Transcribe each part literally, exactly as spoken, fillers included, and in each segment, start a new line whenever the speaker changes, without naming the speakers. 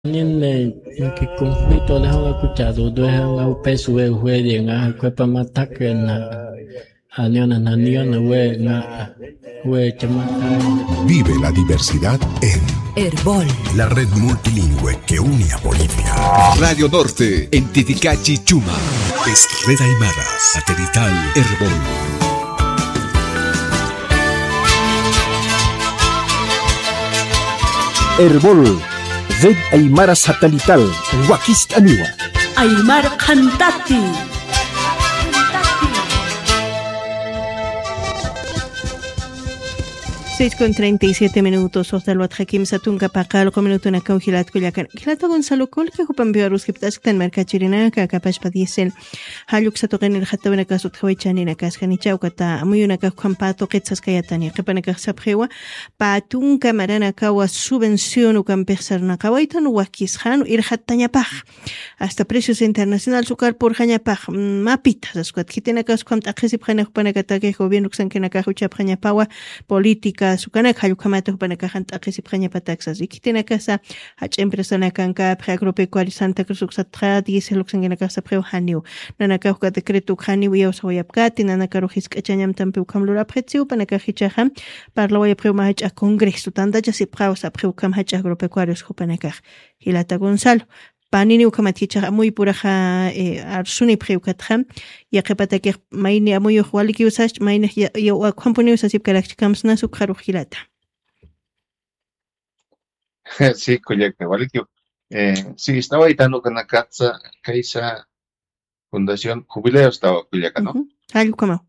Nile que conflito le han escuchado do han au peso e hue nga kwepa matake na aniona na niona we nga we chamakai.
Vive la diversidad en
Herbol,
la red multilingüe que une a Bolivia.
Radio Norte, en Titicachi, Chuma. Es Red Aymara, satelital Herbol.
Herbol, Red Aymara Satelital, Huaquist Aniwa.
Aymar Cantati.
seis con treinta y siete minutos, Osdalo Hakim Satunga Pakal, minuto na Kauhilat Kuliakan. Kilata Gonzalo Kol, que Jupan Biorus Kiptaskan, Mercachirina, Kapash Padiesel, Haluk Satogen el Hatavena Casut Hawichanina Kaskanichaucata, Muyuna Kampato, Quetzas Kayatani, Kepanaka Saprewa, Patunka Marana Kawa subvención u Campersarna Kawaitan, Wakishan, Irhatanyapaj. Hasta precios internacional, Sukar por Hanyapaj, Mapitas, Squat, Kitenakas, Quantakisip Hanakpanakatake, Gobierno Xankenakahucha Hanyapawa, política. Sukanak hayukamata hupanakahant akisipkhanya pataxas ikitinakasa hach empresanakanka agropecuario Santa Cruz uksatra dice luxangenakasa preuhaniu nanakahuka decreto khaniu yausawayapkati nanakaruhis kachanyam tampe ukamlura pretsiu panakahichaham parlawaya preumahach a congreso tanda jasipqawsa preukam hach agropecuarios hupanakah Hilata Gonzalo Panini ukamaticha muy puraja eh, arsuni preukatram ya qepatake maini amuyo waliki usach maini ya wa company usasip kalakchikamsna sukharu hilata.
Sí, Coyaca, waliki. Eh, sí, estaba editando con la casa Kaisa Fundación Jubileo estaba Coyaca, ¿no?
Algo como.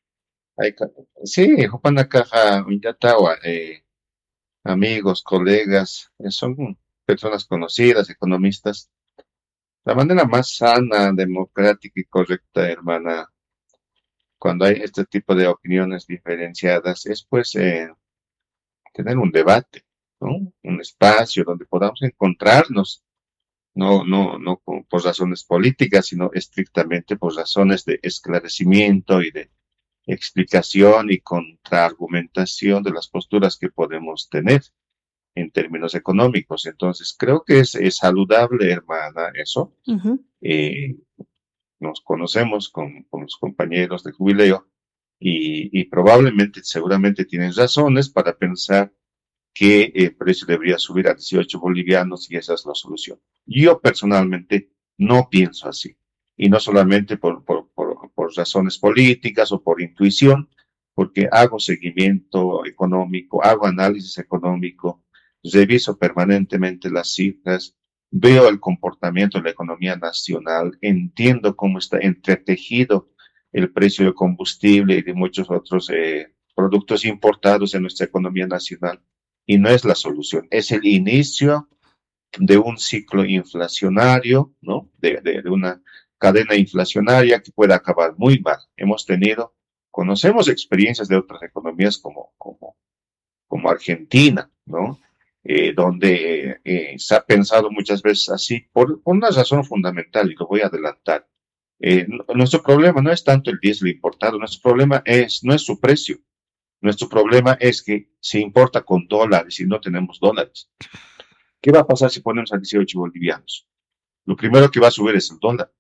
Sí, Jupanaka Unyatawa, eh, amigos, colegas, eh, son personas conocidas, economistas. La manera más sana, democrática y correcta, hermana, cuando hay este tipo de opiniones diferenciadas, es pues eh, tener un debate, ¿no? Un espacio donde podamos encontrarnos, no, no, no por, por razones políticas, sino estrictamente por razones de esclarecimiento y de explicación y contraargumentación de las posturas que podemos tener en términos económicos. Entonces, creo que es, es saludable, hermana, eso. Uh-huh. Eh, nos conocemos con, con los compañeros de Jubileo y, y probablemente, seguramente tienen razones para pensar que el precio debería subir a dieciocho bolivianos y esa es la solución. Yo personalmente no pienso así. Y no solamente por, por, por, por razones políticas o por intuición, porque hago seguimiento económico, hago análisis económico, reviso permanentemente las cifras, veo el comportamiento de la economía nacional, entiendo cómo está entretejido el precio del combustible y de muchos otros eh, productos importados en nuestra economía nacional. Y no es la solución, es el inicio de un ciclo inflacionario, ¿no? De, de, de una cadena inflacionaria que puede acabar muy mal. Hemos tenido, conocemos experiencias de otras economías como, como, como Argentina, ¿no? Eh, donde eh, se ha pensado muchas veces así, por, por una razón fundamental, y lo voy a adelantar. Eh, no, nuestro problema no es tanto el diésel importado, nuestro problema es, no es su precio. Nuestro problema es que se importa con dólares y no tenemos dólares. ¿Qué va a pasar si ponemos a dieciocho bolivianos? Lo primero que va a subir es el dólar,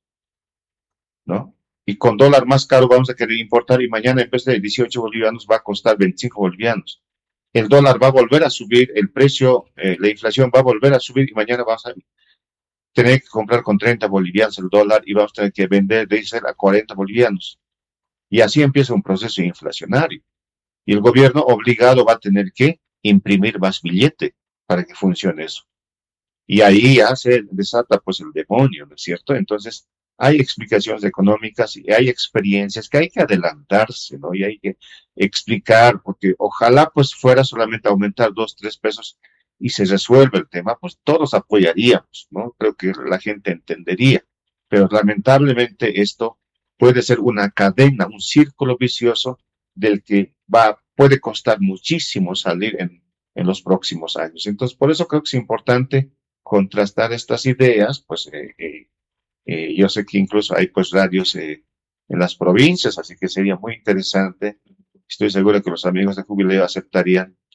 ¿no? Y con dólar más caro vamos a querer importar y mañana en vez de dieciocho bolivianos va a costar veinticinco bolivianos. El dólar va a volver a subir, el precio, eh, la inflación va a volver a subir y mañana vamos a tener que comprar con treinta bolivianos el dólar y vamos a tener que vender diesel a cuarenta bolivianos. Y así empieza un proceso inflacionario. Y el gobierno obligado va a tener que imprimir más billete para que funcione eso. Y ahí ya se desata pues el demonio, ¿no es cierto? Entonces, hay explicaciones económicas y hay experiencias que hay que adelantarse, ¿no? Y hay que explicar, porque ojalá pues fuera solamente aumentar dos, tres pesos y se resuelve el tema, pues todos apoyaríamos, ¿no? Creo que la gente entendería, pero lamentablemente esto puede ser una cadena, un círculo vicioso del que va, puede costar muchísimo salir en, en los próximos años. Entonces, por eso creo que es importante contrastar estas ideas, pues, eh, eh, Eh, yo sé que incluso hay pues radios eh, en las provincias, así que sería muy interesante. Estoy seguro que los amigos de Jubileo aceptarían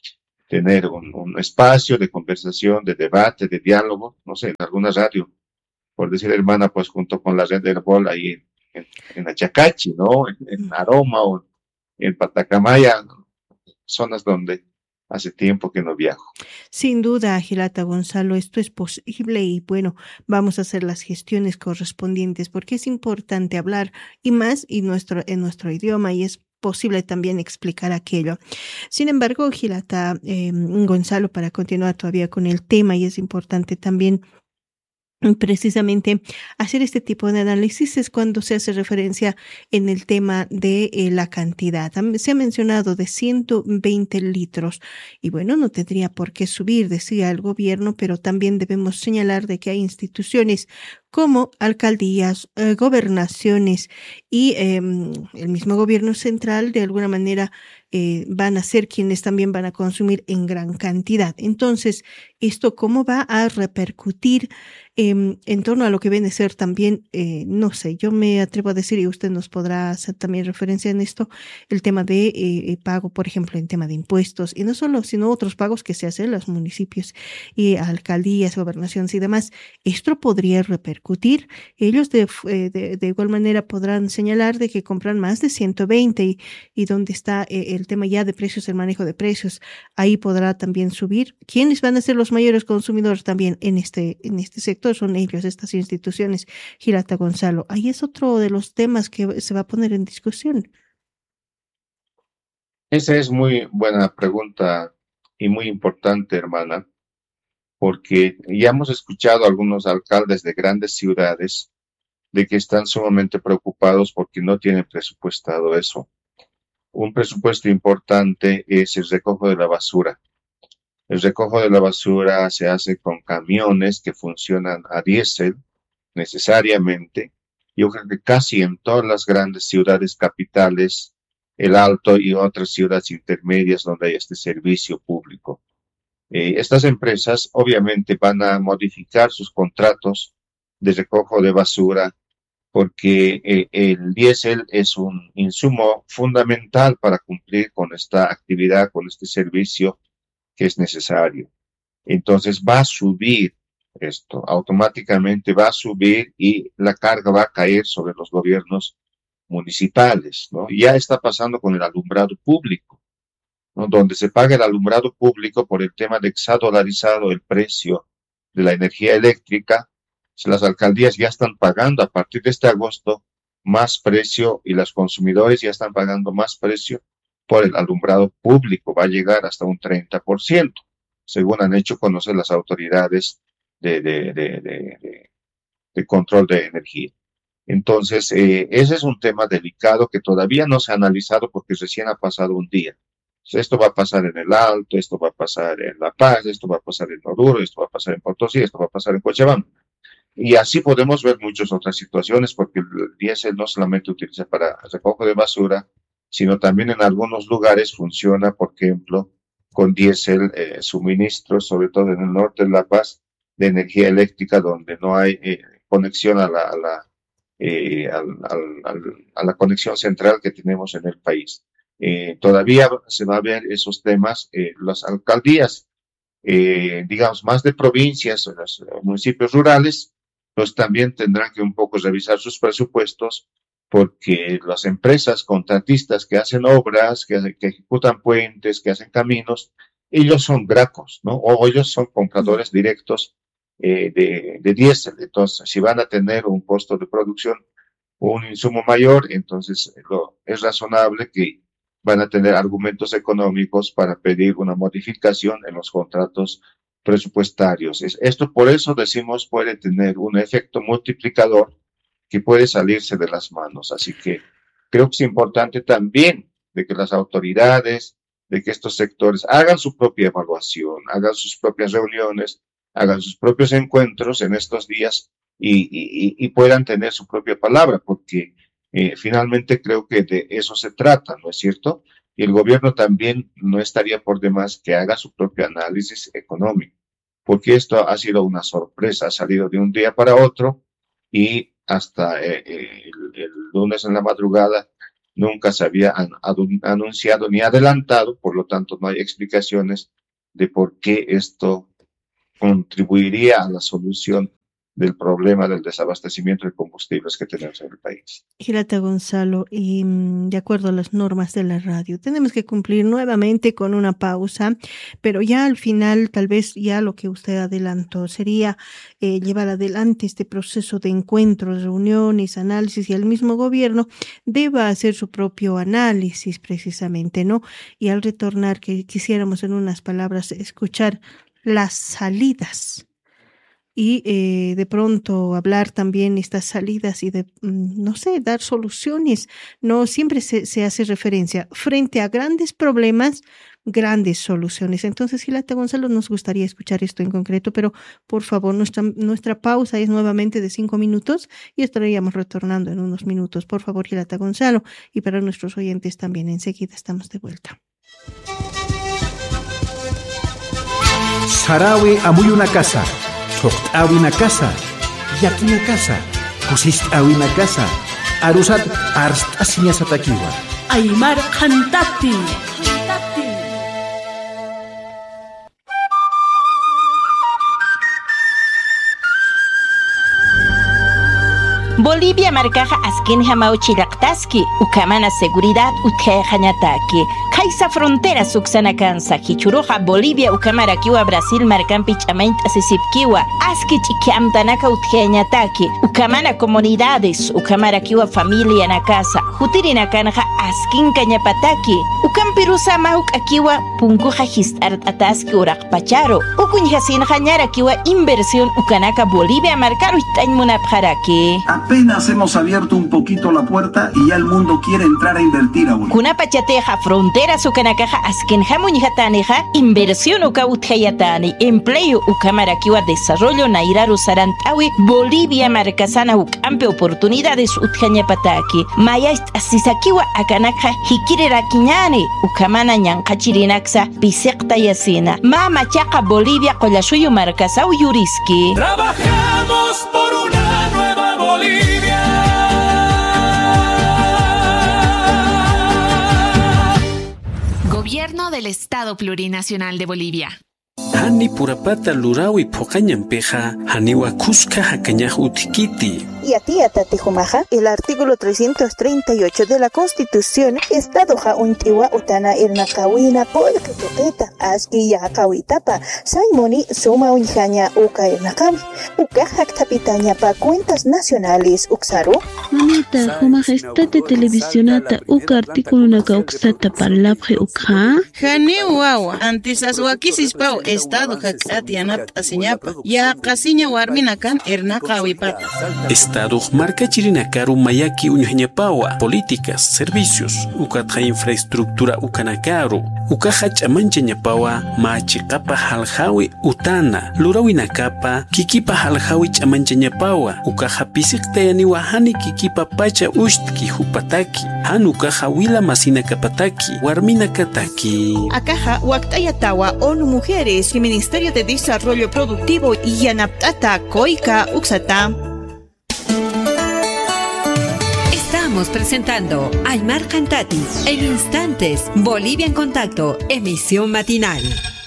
tener un, un espacio de conversación, de debate, de diálogo, no sé, en alguna radio, por decir hermana, pues junto con la red del Herbol ahí en, en, en Achacachi, ¿no? En, en Aroma o en Patacamaya, zonas donde hace tiempo que no viajo.
Sin duda, Gilata Gonzalo, esto es posible y bueno, vamos a hacer las gestiones correspondientes porque es importante hablar y más y nuestro, en nuestro idioma y es posible también explicar aquello. Sin embargo, Gilata eh, Gonzalo, para continuar todavía con el tema y es importante también precisamente hacer este tipo de análisis es cuando se hace referencia en el tema de eh, la cantidad. Se ha mencionado de ciento veinte litros y bueno, no tendría por qué subir, decía el gobierno, pero también debemos señalar de que hay instituciones como alcaldías, eh, gobernaciones y eh, el mismo gobierno central de alguna manera eh, van a ser quienes también van a consumir en gran cantidad. Entonces, ¿esto cómo va a repercutir eh, en torno a lo que viene a ser también, eh, no sé, yo me atrevo a decir, y usted nos podrá hacer también referencia en esto, el tema de eh, pago, por ejemplo, en tema de impuestos, y no solo, sino otros pagos que se hacen en los municipios y alcaldías, gobernaciones y demás? Esto podría repercutir. Ellos de, de, de igual manera podrán señalar de que compran más de ciento veinte y, y donde está eh, el tema ya de precios, el manejo de precios, ahí podrá también subir. ¿Quiénes van a ser los mayores consumidores también en este, en este sector? Son ellos, estas instituciones. Gilata Gonzalo, ahí es otro de los temas que se va a poner en discusión.
Esa es muy buena pregunta y muy importante, hermana, porque ya hemos escuchado a algunos alcaldes de grandes ciudades de que están sumamente preocupados porque no tienen presupuestado eso. Un presupuesto importante es el recojo de la basura. El recojo de la basura se hace con camiones que funcionan a diésel necesariamente. Yo creo que casi en todas las grandes ciudades capitales, el Alto y otras ciudades intermedias donde hay este servicio público. Eh, estas empresas obviamente van a modificar sus contratos de recojo de basura porque eh, el diésel es un insumo fundamental para cumplir con esta actividad, con este servicio que es necesario. Entonces va a subir esto, automáticamente va a subir y la carga va a caer sobre los gobiernos municipales, ¿no? Ya está pasando con el alumbrado público, ¿no? Donde se paga el alumbrado público por el tema de que se ha dolarizado el precio de la energía eléctrica. Las alcaldías ya están pagando a partir de este agosto más precio y los consumidores ya están pagando más precio por el alumbrado público. Va a llegar hasta un treinta por ciento, según han hecho conocer las autoridades de, de, de, de, de, de control de energía. Entonces, eh, ese es un tema delicado que todavía no se ha analizado porque recién ha pasado un día. Entonces, esto va a pasar en el Alto, esto va a pasar en La Paz, esto va a pasar en Oruro, esto va a pasar en Potosí, esto va a pasar en Cochabamba. Y así podemos ver muchas otras situaciones porque el diésel no solamente utiliza para recojo de basura, sino también en algunos lugares funciona, por ejemplo, con diésel eh, suministros, sobre todo en el norte de La Paz, de energía eléctrica donde no hay eh, conexión a la, a, la, eh, al, al, al, a la conexión central que tenemos en el país. Eh, todavía se va a ver esos temas. Eh, las alcaldías, eh, digamos, más de provincias, los municipios rurales, pues también tendrán que un poco revisar sus presupuestos porque las empresas contratistas que hacen obras, que, que ejecutan puentes, que hacen caminos, ellos son gracos, ¿no? O ellos son compradores directos eh, de, de diésel. Entonces, si van a tener un costo de producción o un insumo mayor, entonces lo, es razonable que van a tener argumentos económicos para pedir una modificación en los contratos presupuestarios. Es, esto por eso decimos puede tener un efecto multiplicador que puede salirse de las manos. Así que creo que es importante también de que las autoridades, de que estos sectores hagan su propia evaluación, hagan sus propias reuniones, hagan sus propios encuentros en estos días y, y, y puedan tener su propia palabra, porque eh, finalmente creo que de eso se trata, ¿no es cierto? Y el gobierno también no estaría por demás que haga su propio análisis económico, porque esto ha sido una sorpresa, ha salido de un día para otro y hasta eh, el, el lunes en la madrugada nunca se había an, anunciado ni adelantado, por lo tanto no hay explicaciones de por qué esto contribuiría a la solución del problema del desabastecimiento de combustibles que tenemos en el país.
Gilata Gonzalo, y de acuerdo a las normas de la radio, tenemos que cumplir nuevamente con una pausa, pero ya al final tal vez ya lo que usted adelantó sería eh, llevar adelante este proceso de encuentros, reuniones, análisis, y el mismo gobierno deba hacer su propio análisis precisamente, ¿no? Y al retornar, que quisiéramos en unas palabras escuchar las salidas y eh, de pronto hablar también estas salidas y de, no sé, dar soluciones. No siempre se, se hace referencia frente a grandes problemas, grandes soluciones. Entonces, Gilata Gonzalo, nos gustaría escuchar esto en concreto, pero por favor, nuestra, nuestra pausa es nuevamente de cinco minutos y estaríamos retornando en unos minutos. Por favor, Gilata Gonzalo, y para nuestros oyentes también, enseguida estamos de vuelta.
Sarawi amuy una casa. Sokt awi una casa, yaki una casa, kusist awi una casa, arusat arst asinya satakiwa.
Aymar Khantati.
Bolivia marcaja askin hamau chilaktaski, ukamana seguridad utjejañataki. Kaisa frontera suksanakan sakichuroja Bolivia ukamara kiwa Brasil markampi chamaint asisipkiwa. Aski chikiamtanaka utjejañataki. Ukamana comunidades, ukamara kiwa familia na casa. Jutiri nakanja askin kañapataki. Ukampirusa mahuk akiwa punkuja histart ataski urakpacharo. Ukunjasin jañara kiwa inversión ukanaka Bolivia marcaro itañmunapjaraki.
Apenas hemos abierto un poquito la puerta y ya el mundo quiere entrar a invertir aún.
Kunapachateja frontera sukanakaja askenja muñjataneja inversión uka utjayatani empleo ukamarakiwa desarrollo nairaru sarantawi Bolivia marcasana ukampe oportunidades utjañapataki mayast asisakiwa akanaka hikirerakiñani ukamana ñanqachirinaksa pisekta yasina mama chaqa Bolivia qolashuyu marcasau yuriski.
Trabajamos por una nueva Bolivia.
Gobierno del Estado Plurinacional de Bolivia.
Hani purapata lurawi pocañampeja, haniwa kuska hakañaj utikiti.
Y a ti, Atatijumaja, el artículo trescientos treinta y ocho de la Constitución, Estado Jauntiwa Utana Irnakawina Polka Topeta, Aski Yakawitapa, Saimoni Suma Unjaña Uka Irnakami, Uka Haktapitaña pa cuentas nacionales Uxaru.
Mamita, Jumaja, estate televisionata Uka artículo Naka Uxata Palapje Ukha.
Jane Wawa, antes Aswakisis Pau, Estado Haksatianap Asiñapa, Ya Casiña Warminakan Irnakawipa.
Estado marca chirinakaru mayaki uñañapawa, políticas, servicios, ukatja infraestructura ukanakaru, ukaja chamanchañapawa, machikapa haljawi utana, lurawinakapa, kikipa haljawi chamanchañapawa, ukaja pisiktayaniwa hani kikipa pacha ushtki hupataki, han ukaja wila masinakapataki, warminakataki.
Akaja waktayatawa ONU Mujeres y Ministerio de Desarrollo Productivo y Yanaptata Koika Uxata.
Estamos presentando Aymar Khantati. En instantes, Bolivia en Contacto, emisión matinal.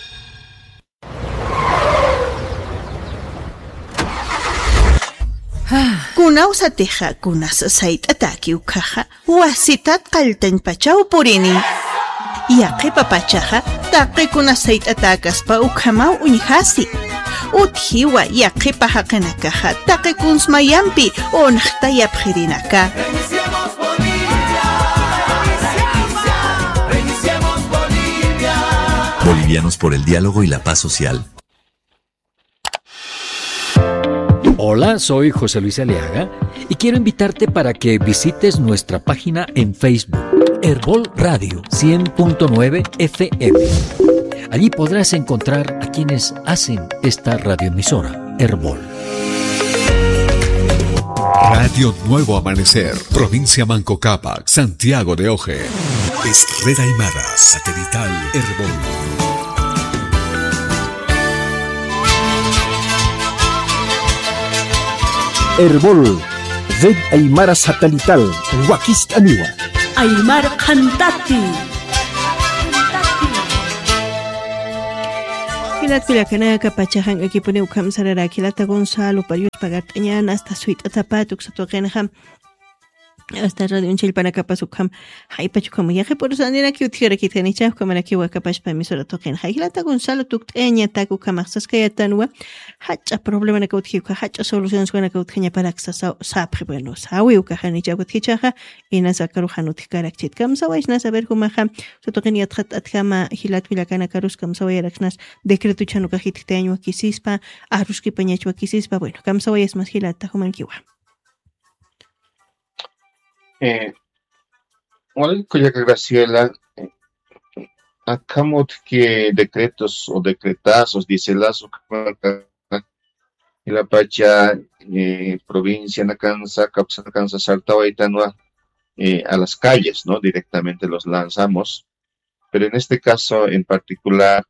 Kunausa teja kunas sait ataki ukaja, wasitat kalten pachau purini. Yaqi papachaja, taqi kunas sait atakas pa ukamau unjasi. Uthiwa yaqi pahakanakaja, taqi kunsmayampi onhtayapjirinaka.
Bolivianos por el diálogo y la paz social.
Hola, soy José Luis Aliaga y quiero invitarte para que visites nuestra página en Facebook, Herbol Radio cien punto nueve F M. Allí podrás encontrar a quienes hacen esta radioemisora, Herbol.
Radio Nuevo Amanecer, Provincia Manco Cápac, Santiago de Oje. Es Red Aymara, satelital Herbol.
Herbol, Red Aymara satelital, Huaquist Aniwa.
Aymar Khantati.
Hilat Kuyakanaka Pachahan Ekipone Ukam Sarara Kilata Gonzalo Parius Pagartañan hasta Suite Atapatuk Satokenham hasta Radio Unchil para Capasukam Haipachukam Yaje por Sanera que Utiera Kitanicha como la que Wakapash Pamisora Token Hailata Gonzalo Tukteña Taku Kamaxas Kayatanua Hacha problema na Kautika Hacha soluciones con la Kautanya para Axasa Sapre bueno Sawi Ukahanicha Kutichaha y Nazakaru Hanutikara Chitkam Sawais Nasaber Humaha Sotokenia Trat Atkama Hilat Vilakana Karuskam Sawayaraxnas Decreto Chanuka Hititeño Kisispa Aruski Pañacho Kisispa bueno Kam Sawayas más Hilata Humankiwa.
Eh, Hola, Coyaca Graciela, eh, acabamos que decretos o decretazos, dice lazo, y la pacha eh, provincia Nacansa, Capsa Nacansa, Saltao y Tanua, eh, a las calles, ¿no? Directamente los lanzamos, pero en este caso en particular,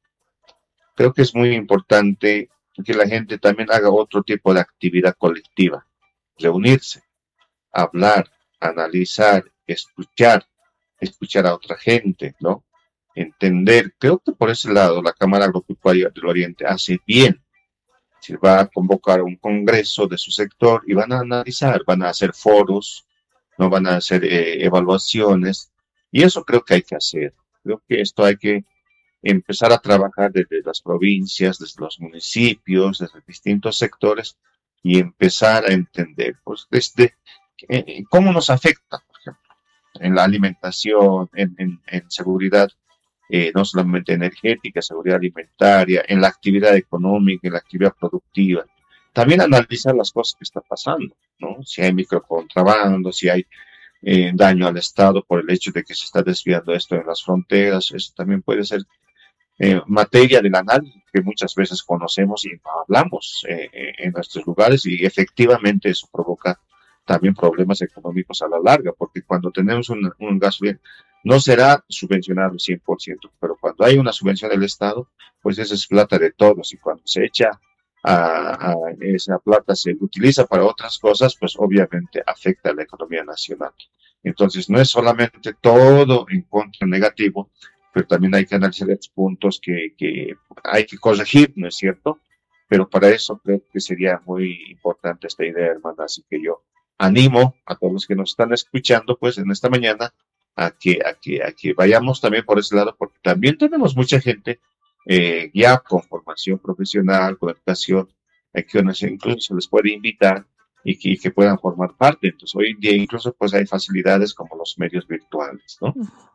creo que es muy importante que la gente también haga otro tipo de actividad colectiva, reunirse, hablar, analizar, escuchar, escuchar a otra gente, ¿no? Entender. Creo que por ese lado la Cámara Agropecuaria del Oriente hace bien. Si va a convocar un congreso de su sector y van a analizar, van a hacer foros, no van a hacer eh, evaluaciones, y eso creo que hay que hacer. Creo que esto hay que empezar a trabajar desde las provincias, desde los municipios, desde distintos sectores, y empezar a entender, pues, desde Eh, cómo nos afecta, por ejemplo, en la alimentación, en, en, en seguridad, eh, no solamente energética, seguridad alimentaria, en la actividad económica, en la actividad productiva. También analizar las cosas que están pasando, ¿no? Si hay microcontrabando, si hay eh, daño al Estado por el hecho de que se está desviando esto en las fronteras, eso también puede ser eh, materia del análisis que muchas veces conocemos y no hablamos eh, en nuestros lugares, y efectivamente eso provoca también problemas económicos a la larga, porque cuando tenemos un, un gas bien, no será subvencionado cien por ciento, pero cuando hay una subvención del Estado, pues esa es plata de todos, y cuando se echa a, a esa plata, se utiliza para otras cosas, pues obviamente afecta a la economía nacional. Entonces no es solamente todo en contra negativo, pero también hay que analizar los puntos que, que hay que corregir, ¿no es cierto? Pero para eso creo que sería muy importante esta idea, hermana, así que yo animo a todos los que nos están escuchando, pues, en esta mañana, a que, a que, a que vayamos también por ese lado, porque también tenemos mucha gente eh, ya con formación profesional, con educación, a que incluso se les puede invitar y que, y que puedan formar parte. Entonces, hoy en día incluso pues hay facilidades como los medios virtuales, ¿no?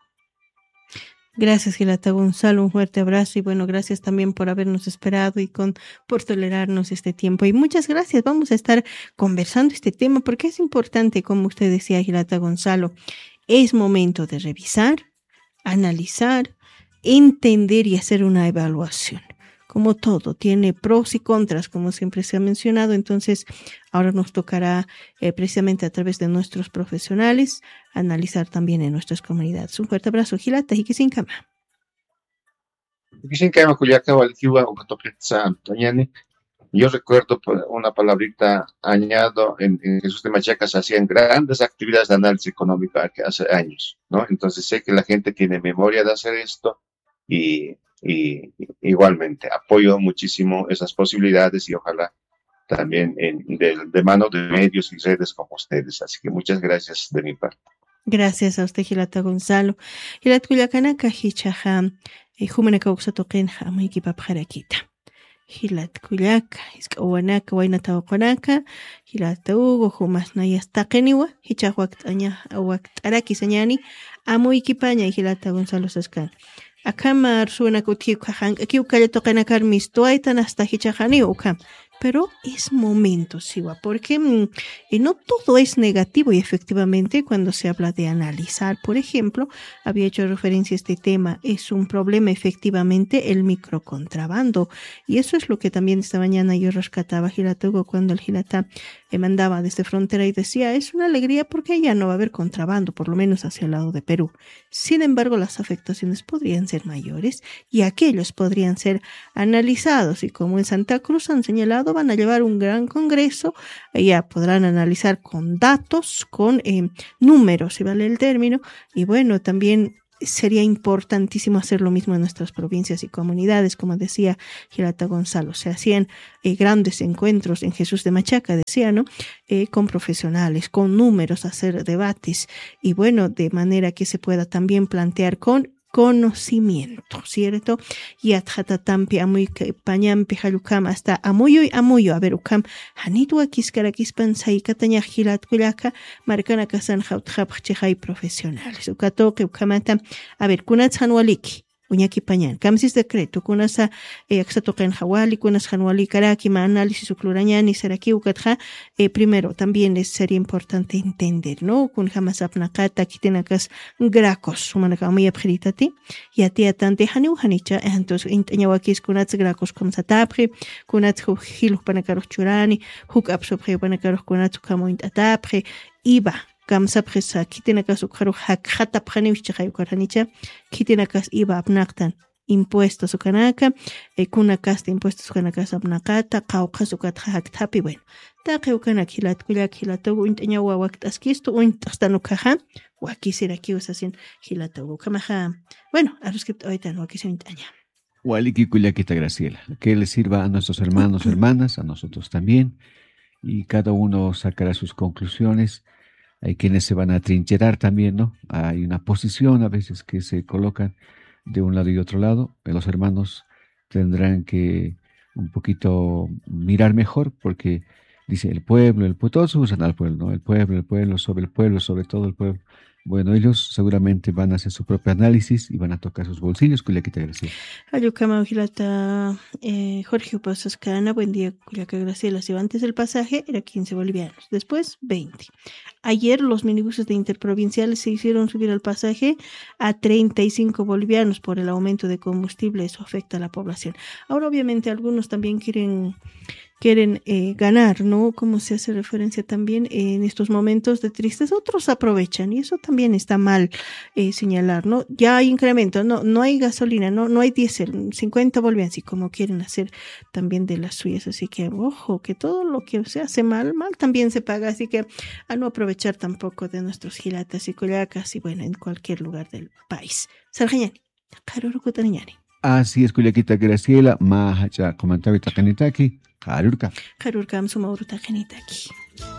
Gracias, Gilata Gonzalo, un fuerte abrazo y bueno, gracias también por habernos esperado y con por tolerarnos este tiempo. Y muchas gracias, vamos a estar conversando este tema porque es importante, como usted decía, Gilata Gonzalo, es momento de revisar, analizar, entender y hacer una evaluación. Como todo, tiene pros y contras, como siempre se ha mencionado, entonces ahora nos tocará eh, precisamente a través de nuestros profesionales analizar también en nuestras comunidades. Un fuerte abrazo, Gilata, y que sin cama.
Yo recuerdo una palabrita añado en, en Jesús de Machaca, se hacían grandes actividades de análisis económico hace años, ¿no? Entonces sé que la gente tiene memoria de hacer esto y Y igualmente apoyo muchísimo esas posibilidades y ojalá también en, de, de mano de medios y redes como ustedes. Así que muchas gracias de mi parte.
Gracias a usted, Gilata Gonzalo. Gilat Kuyakanaka, Hichaha, Jumenaka Uxatokenja, Maikipa Parakita. Gilat Kuyaka, Iskawanaka, Wainatawakanaka, Gilata Ugo, Jumas Nayastakeniwa, Hichahuakt Aña, Awakt Araki Sañani, Amuikipaña y Gilata Gonzalo Saskan. Akama suena que aquí ucale toca na carmis toaitan hasta hichajani ukam. Pero es momento, Siwa, porque mmm, eh, no todo es negativo y efectivamente cuando se habla de analizar, por ejemplo, había hecho referencia a este tema, es un problema efectivamente el microcontrabando y eso es lo que también esta mañana yo rescataba a Gilatugo cuando el Gilata me mandaba desde frontera y decía, es una alegría porque ya no va a haber contrabando, por lo menos hacia el lado de Perú. Sin embargo, las afectaciones podrían ser mayores y aquellos podrían ser analizados y como en Santa Cruz han señalado, van a llevar un gran congreso, ya podrán analizar con datos, con eh, números, si vale el término, y bueno, también sería importantísimo hacer lo mismo en nuestras provincias y comunidades, como decía Gilata Gonzalo. Se hacían eh, grandes encuentros en Jesús de Machaca, decía, ¿no? Eh, con profesionales, con números, hacer debates y bueno, de manera que se pueda también plantear con conocimiento, ¿cierto? Y atjatatampi amuy pañampi halukam hasta amuyo y amuyo. A ver, ukam hanitu akiscarakispan saikataña gilat kuyaka marcana kasan jautjapchehay profesionales. Ukatoke ukamata, a ver, kunat hanwaliki. Uñaki pañan, kamsis decreto, kunasa eh, axatoquen hawali, kunas hanwali karaki, ma análisis uclurañani, seraki ukatja, eh, primero, también es, sería importante entender, ¿no? Kun jamás apnakata, kitenakas gracos, sumanaka muy abjeritati, y a ti atante hanu hanicha, entonces, intañawakis kunats gracos kamsatapri, kunats hilu panakaros churani, huk absobri panakaros kunats kamoint atapri, iba. Kamsapresa kitenakas ukharu hak hata pranewchakhay ukaranicha kitenakas iba apnaqtan impuestos ukanaka e kunakas impuestos ukanaka apnaqata qawqas ukatha haktapi bueno taqi ukanak hilat kuyak hilatagu untaña wawaktaskisto untaqstanu kaha wakisira kiusasin hilatagu kamaha bueno aruskip oitan wakisi untaña
Waliki kuyakita Graciela, que le sirva a nuestros hermanos, hermanas, a nosotros también, y cada uno sacará sus conclusiones. Hay quienes se van a trincherar también, ¿no? Hay una posición a veces que se colocan de un lado y otro lado. Los hermanos tendrán que un poquito mirar mejor porque dice el pueblo, el pueblo, todos usan al pueblo, ¿no? El pueblo, el pueblo, sobre el pueblo, sobre todo el pueblo. Bueno, ellos seguramente van a hacer su propio análisis y van a tocar sus bolsillos. Culiaquita Graciela.
Ayucama Gilata, eh, Jorge Upasascana, buen día, Culiaca Graciela. Si antes el pasaje era quince bolivianos, después veinte. Ayer los minibuses de interprovinciales se hicieron subir el pasaje a treinta y cinco bolivianos por el aumento de combustible. Eso afecta a la población. Ahora, obviamente, algunos también quieren... quieren eh, ganar, ¿no? Como se hace referencia también eh, en estos momentos de tristeza, otros aprovechan y eso también está mal eh, señalar, ¿no? Ya hay incremento, no, no hay gasolina, no, no hay diésel, cincuenta bolivianos y como quieren hacer también de las suyas, así que ojo, que todo lo que se hace mal, mal también se paga, así que a no aprovechar tampoco de nuestros gilatas y collacas y bueno, en cualquier lugar del país. Sarjañani, Karurukutaniñani.
Así es, Culiaquita Graciela, mahacha comentario takanitaki. Karurka.
Karurka amsuma uruta kanitaki.